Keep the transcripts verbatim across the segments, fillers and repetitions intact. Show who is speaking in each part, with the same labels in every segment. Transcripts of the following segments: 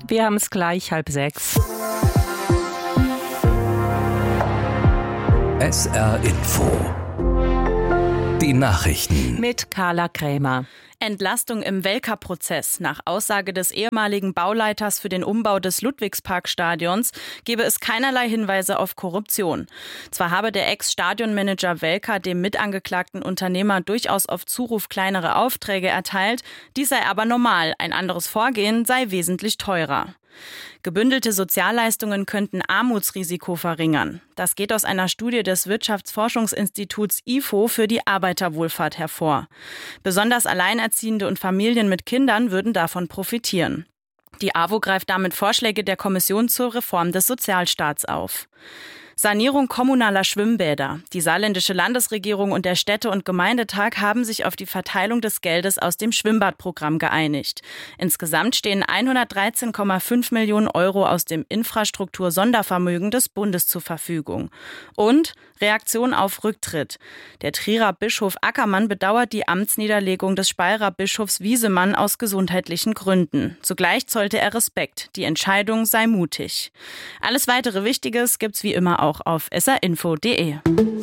Speaker 1: Wir haben es gleich halb sechs.
Speaker 2: S R Info. Die Nachrichten.
Speaker 1: Mit Carla Krämer.
Speaker 3: Entlastung im Welka-Prozess. Nach Aussage des ehemaligen Bauleiters für den Umbau des Ludwigsparkstadions gebe es keinerlei Hinweise auf Korruption. Zwar habe der Ex-Stadionmanager Welka dem mitangeklagten Unternehmer durchaus auf Zuruf kleinere Aufträge erteilt, dies sei aber normal, ein anderes Vorgehen sei wesentlich teurer. Gebündelte Sozialleistungen könnten Armutsrisiko verringern. Das geht aus einer Studie des Wirtschaftsforschungsinstituts I F O für die Arbeiterwohlfahrt hervor. Besonders Alleinerziehende und Familien mit Kindern würden davon profitieren. Die A W O greift damit Vorschläge der Kommission zur Reform des Sozialstaats auf. Sanierung kommunaler Schwimmbäder. Die saarländische Landesregierung und der Städte- und Gemeindetag haben sich auf die Verteilung des Geldes aus dem Schwimmbadprogramm geeinigt. Insgesamt stehen hundertdreizehn Komma fünf Millionen Euro aus dem Infrastruktur-Sondervermögen des Bundes zur Verfügung. Und Reaktion auf Rücktritt. Der Trierer Bischof Ackermann bedauert die Amtsniederlegung des Speyerer Bischofs Wiesemann aus gesundheitlichen Gründen. Zugleich zollte er Respekt. Die Entscheidung sei mutig. Alles weitere Wichtiges gibt's wie immer auch auf s r info punkt d e.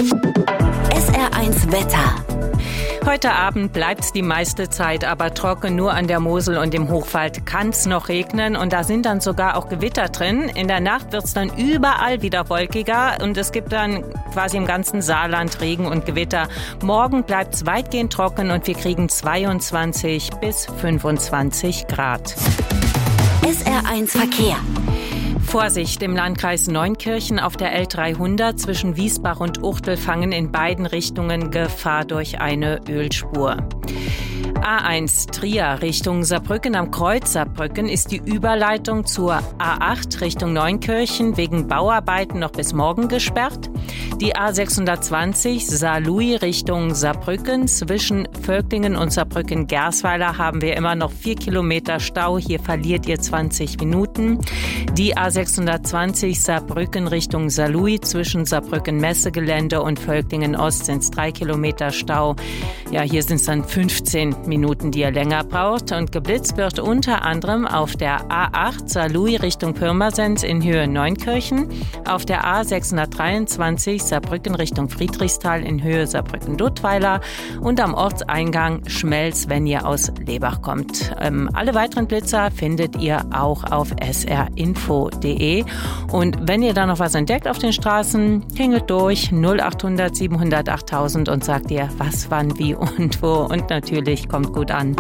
Speaker 4: S R eins Wetter.
Speaker 1: Heute Abend bleibt's die meiste Zeit aber trocken. Nur an der Mosel und im Hochwald kann's noch regnen. Und da sind dann sogar auch Gewitter drin. In der Nacht wird's dann überall wieder wolkiger. Und es gibt dann quasi im ganzen Saarland Regen und Gewitter. Morgen bleibt's weitgehend trocken und wir kriegen zweiundzwanzig bis fünfundzwanzig Grad.
Speaker 4: S R eins Verkehr.
Speaker 1: Vorsicht, im Landkreis Neunkirchen auf der L dreihundert zwischen Wiesbach und Uchtl fangen in beiden Richtungen Gefahr durch eine Ölspur. A eins Trier Richtung Saarbrücken am Kreuz Saarbrücken ist die Überleitung zur A acht Richtung Neunkirchen wegen Bauarbeiten noch bis morgen gesperrt. Die A sechshundertzwanzig Saarlouis Richtung Saarbrücken zwischen Völklingen und Saarbrücken-Gersweiler haben wir immer noch vier Kilometer Stau. Hier verliert ihr zwanzig Minuten. Die A sechshundertzwanzig Saarbrücken Richtung Saarlouis zwischen Saarbrücken-Messegelände und Völklingen-Ost sind es drei Kilometer Stau. Ja, hier sind es dann fünfzehn Minuten, die ihr länger braucht. Und geblitzt wird unter anderem auf der A acht Saarlouis Richtung Pirmasens in Höhe Neunkirchen, auf der A sechshundertdreiundzwanzig Saarbrücken Richtung Friedrichsthal in Höhe Saarbrücken-Duttweiler und am Ortseingang Schmelz, wenn ihr aus Lebach kommt. Ähm, alle weiteren Blitzer findet ihr auch auf s r info punkt d e. Und wenn ihr da noch was entdeckt auf den Straßen, klingelt durch null achthundert siebenhundert achttausend und sagt ihr, was, wann, wie und wo. Und natürlich kommt gut an.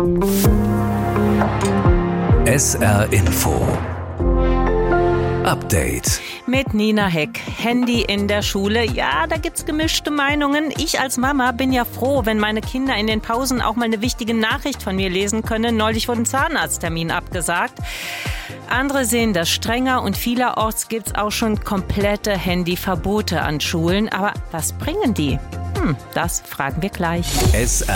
Speaker 2: S R Info. Update.
Speaker 1: Mit Nina Heck. Handy in der Schule. Ja, da gibt's gemischte Meinungen. Ich als Mama bin ja froh, wenn meine Kinder in den Pausen auch mal eine wichtige Nachricht von mir lesen können. Neulich wurde ein Zahnarzttermin abgesagt. Andere sehen das strenger und vielerorts gibt's auch schon komplette Handyverbote an Schulen. Aber was bringen die? Hm, das fragen wir gleich.
Speaker 2: S R